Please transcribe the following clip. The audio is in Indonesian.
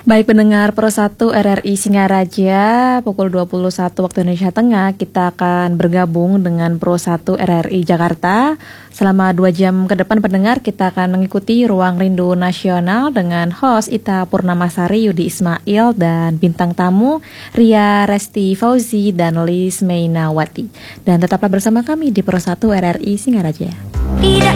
Baik pendengar Pro 1 RRI Singaraja, pukul 21 waktu Indonesia Tengah, kita akan bergabung dengan Pro 1 RRI Jakarta. Selama 2 jam ke depan pendengar, kita akan mengikuti Ruang Rindu Nasional dengan host Ita Purnamasari, Yudi Ismail, dan bintang tamu Ria Resti Fauzi dan Liz Mainawati. Dan tetaplah bersama kami di Pro 1 RRI Singaraja. Tidak